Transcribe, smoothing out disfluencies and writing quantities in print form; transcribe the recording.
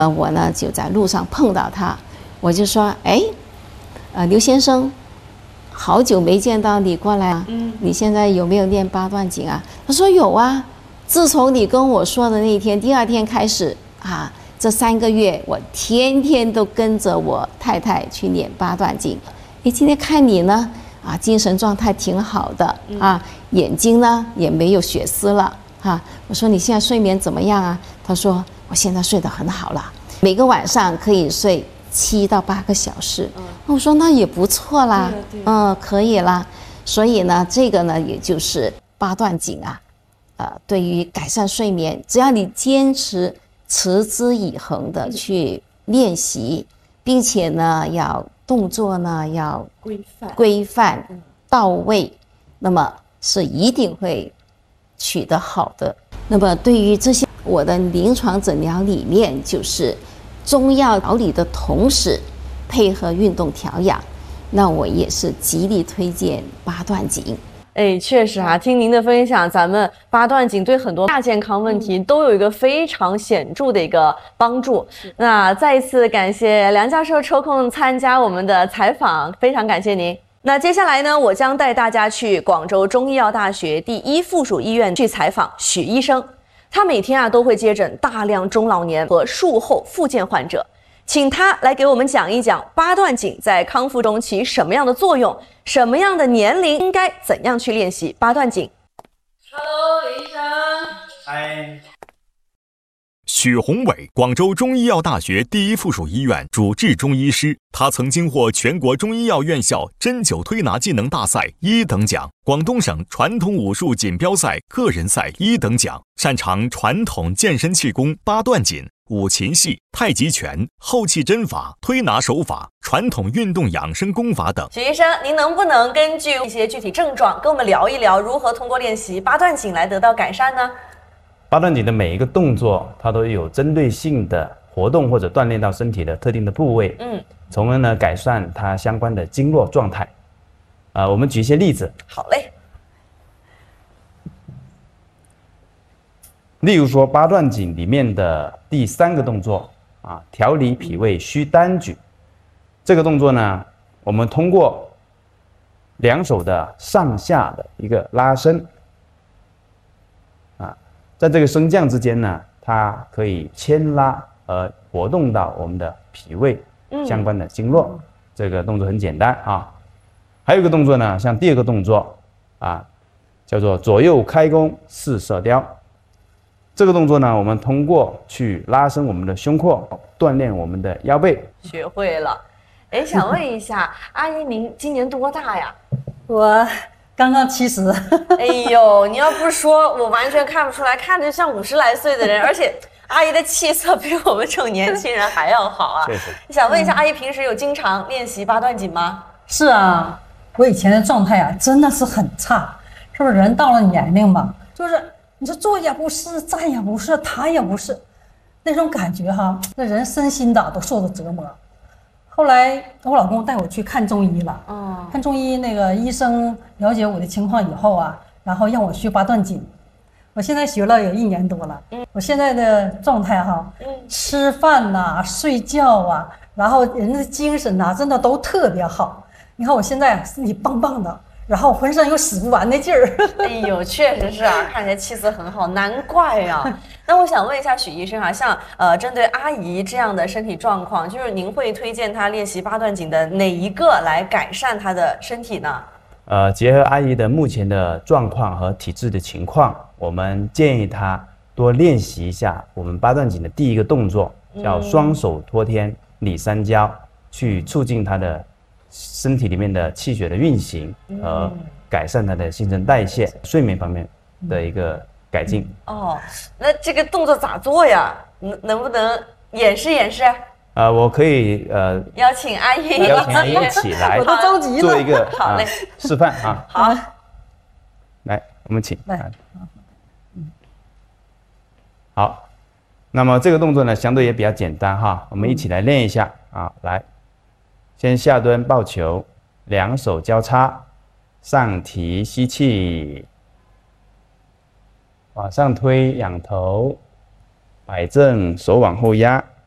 我呢就在路上碰到他，我就说，哎，刘先生，好久没见到你过来啊，你现在有没有练八段锦啊？他说有啊，自从你跟我说的那一天，第二天开始啊，这3个月我天天都跟着我太太去练八段锦。哎，今天看你呢，啊，精神状态挺好的啊，眼睛呢也没有血丝了啊。我说你现在睡眠怎么样啊？他说我现在睡得很好了，每个晚上可以睡7到8个小时。我说那也不错啦，可以啦。所以呢，这个呢，也就是八段锦啊，对于改善睡眠，只要你坚持持之以恒的去练习，并且呢，要动作呢要规范到位，那么是一定会取得好的。那么对于这些，我的临床诊疗理念就是中药调理的同时配合运动调养，那我也是极力推荐八段锦。 哎，确实啊，听您的分享，咱们八段锦对很多亚健康问题都有一个非常显著的一个帮助。那再一次感谢梁教授抽空参加我们的采访，非常感谢您。那接下来呢，我将带大家去广州中医药大学第1附属医院去采访许医生。他每天都会接诊大量中老年和术后复健患者，请他来给我们讲一讲八段锦在康复中起什么样的作用，什么样的年龄应该怎样去练习八段锦。Hello， 李医生。 嗨。 许宏伟，广州中医药大学第1附属医院主治中医师，他曾经获全国中医药院校针灸推拿技能大赛1等奖，广东省传统武术锦标赛个人赛1等奖，擅长传统健身气功、八段锦、五禽戏、太极拳、后气针法、推拿手法、传统运动养生功法等。 许医生，您能不能根据一些具体症状跟我们聊一聊，如何通过练习八段锦来得到改善呢？ 八段锦的每一个动作，它都有针对性的活动或者锻炼到身体的特定的部位，从而呢改善它相关的经络状态。我们举一些例子。 好嘞。 例如说八段锦里面的第3个动作啊，调理脾胃虚单举。这个动作呢，我们通过2手的上下的一个拉伸。在这个升降之间呢，它可以牵拉而活动到我们的脾胃相关的经络。这个动作很简单啊。还有一个动作呢，像第2个动作啊，叫做左右开弓四射雕。这个动作呢，我们通过去拉伸我们的胸廓，锻炼我们的腰背。 学会了。哎，想问一下，阿姨您今年多大呀？ 我刚刚70。 哎呦，你要不说，我完全看不出来，看着像50来岁的人，而且阿姨的气色比我们这种年轻人还要好啊。想问一下，阿姨平时有经常练习八段锦吗？ 是啊，我以前的状态啊，真的是很差。是不是人到了年龄嘛，就是你说坐也不是，站也不是，躺也不是，那种感觉哈，那人身心的都受着折磨。后来我老公带我去看中医了，看中医那个医生了解我的情况以后啊，然后让我学八段锦。我现在学了有1年多了，我现在的状态哈，吃饭呐、睡觉啊，然后人的精神呐、真的都特别好。你看我现在身体棒棒的，然后浑身有使不完的劲儿。 哎呦，确实是啊，看起来气色很好，难怪啊。那我想问一下许医生啊，像针对阿姨这样的身体状况，就是您会推荐她练习八段锦的哪一个来改善她的身体呢？ 结合阿姨的目前的状况和体质的情况，我们建议她多练习一下我们八段锦的第1个动作，叫双手托天理三焦，去促进她的身体里面的气血的运行和改善她的新陈代谢、睡眠方面的一个改进。 那这个动作咋做呀？能不能演示演示？ 我可以邀请阿姨一起来， 我都着急了， 做一个好嘞示范啊。 好， 来，我们请来。 好，那么这个动作呢，相对也比较简单哈，我们一起来练一下啊。来，先下蹲抱球，2手交叉，上提吸气，往上推仰头，摆正，手往后压。